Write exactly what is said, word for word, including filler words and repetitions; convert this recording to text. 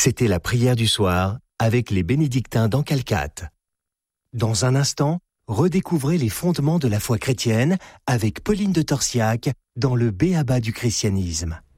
C'était la prière du soir avec les bénédictins d'Ancalcate. Dans un instant, redécouvrez les fondements de la foi chrétienne avec Pauline de Torsiac dans le B A B A du christianisme.